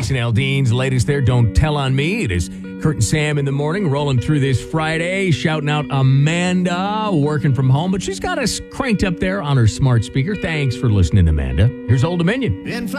Jason Aldean's latest there, Don't Tell on Me. It is Kurt and Sam in the morning, rolling through this Friday, shouting out Amanda, working from home, but she's got us cranked up there on her smart speaker. Thanks for listening, Amanda. Here's Old Dominion.